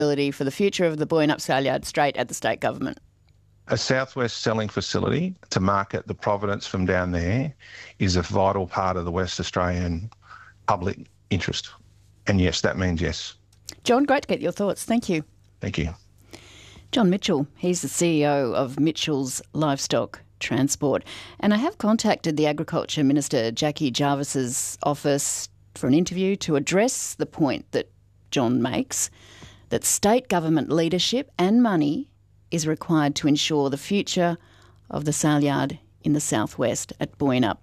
for the future of the Boyanup Saleyard Strait at the state government? A southwest selling facility to market the provenance from down there is a vital part of the West Australian public interest. And yes, that means yes. John, great to get your thoughts. Thank you. Thank you. John Mitchell, he's the CEO of Mitchell's Livestock Transport. And I have contacted the Agriculture Minister Jackie Jarvis's office for an interview to address the point that John makes, that state government leadership and money is required to ensure the future of the saleyard in the southwest at Boyanup.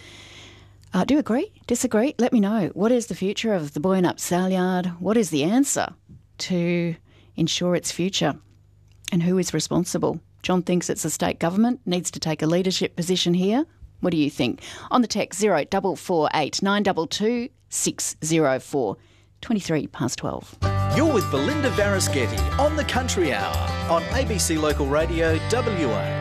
Do you agree? Disagree? Let me know. What is the future of the Boyanup saleyard? What is the answer to ensure its future? And who is responsible? John thinks it's the state government, needs to take a leadership position here. What do you think? On the text 0448 922 604, 23 past 12. You're with Belinda Varaschetti on The Country Hour on ABC Local Radio WA.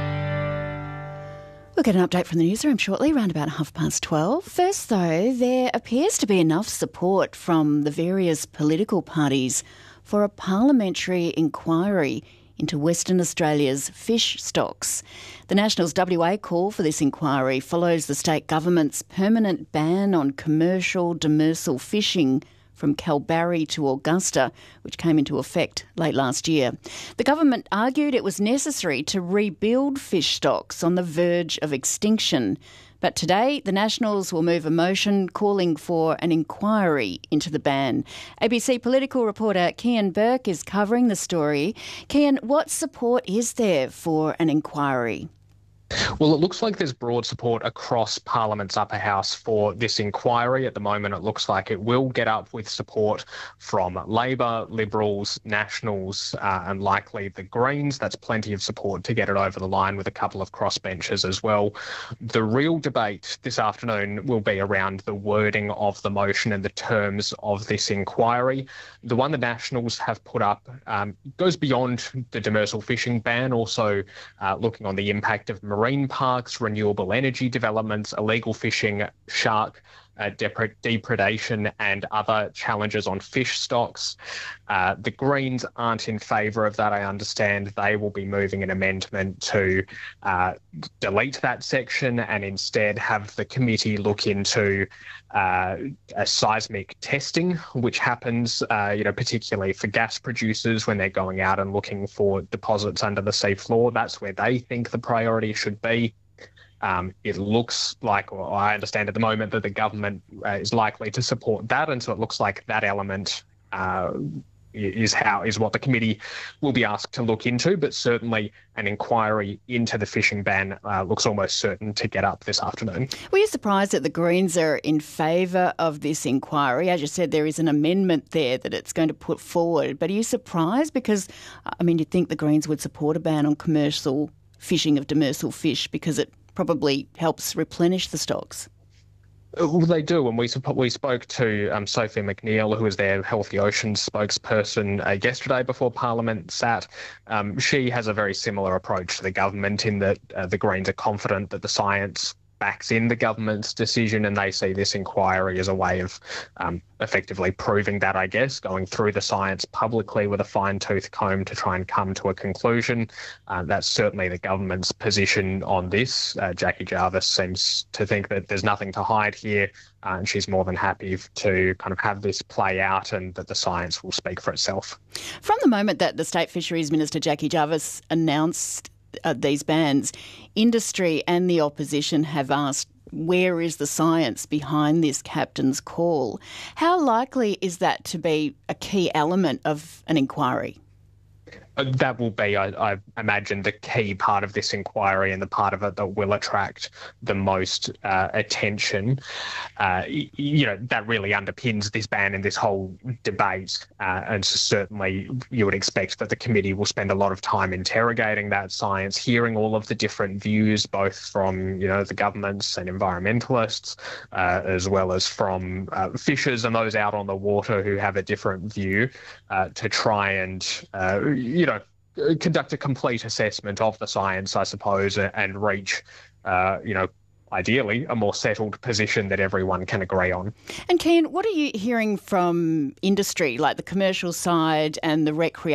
We'll get an update from the newsroom shortly, around about 12:30. First, though, there appears to be enough support from the various political parties for a parliamentary inquiry into Western Australia's fish stocks. The Nationals' WA call for this inquiry follows the state government's permanent ban on commercial demersal fishing from Kalbarri to Augusta, which came into effect late last year. The government argued it was necessary to rebuild fish stocks on the verge of extinction. But today, the Nationals will move a motion calling for an inquiry into the ban. ABC political reporter Kian Burke is covering the story. Kian, what support is there for an inquiry? Well, it looks like there's broad support across Parliament's upper house for this inquiry. At the moment, it looks like it will get up with support from Labor, Liberals, Nationals, and likely the Greens. That's plenty of support to get it over the line with a couple of crossbenchers as well. The real debate this afternoon will be around the wording of the motion and the terms of this inquiry. The one the Nationals have put up goes beyond the demersal fishing ban, also looking on the impact of marine parks, renewable energy developments, illegal fishing, shark depredation and other challenges on fish stocks. The Greens aren't in favour of that, I understand. They will be moving an amendment to delete that section and instead have the committee look into a seismic testing, which happens, particularly for gas producers when they're going out and looking for deposits under the sea floor. That's where they think the priority should be. It looks like, or I understand at the moment, that the government is likely to support that, and so it looks like that element is what the committee will be asked to look into. But certainly, an inquiry into the fishing ban looks almost certain to get up this afternoon. Were you surprised that the Greens are in favour of this inquiry? As you said, there is an amendment there that it's going to put forward. But are you surprised? Because, you'd think the Greens would support a ban on commercial fishing of demersal fish because it probably helps replenish the stocks. Well, they do, and we spoke to Sophie McNeil, who was their Healthy Oceans spokesperson yesterday before Parliament sat. She has a very similar approach to the government in that the Greens are confident that the science backs in the government's decision, and they see this inquiry as a way of effectively proving that, I guess, going through the science publicly with a fine-tooth comb to try and come to a conclusion. That's certainly the government's position on this. Jackie Jarvis seems to think that there's nothing to hide here, and she's more than happy to kind of have this play out and that the science will speak for itself. From the moment that the State Fisheries Minister Jackie Jarvis announced these bans, industry and the opposition have asked, where is the science behind this captain's call? How likely is that to be a key element of an inquiry? That will be, I imagine, the key part of this inquiry and the part of it that will attract the most attention. That really underpins this ban and this whole debate. And so certainly you would expect that the committee will spend a lot of time interrogating that science, hearing all of the different views, both from, the governments and environmentalists, as well as from fishers and those out on the water who have a different view, to try and, conduct a complete assessment of the science, I suppose, and reach, ideally, a more settled position that everyone can agree on. And Kian, what are you hearing from industry, like the commercial side and the recreation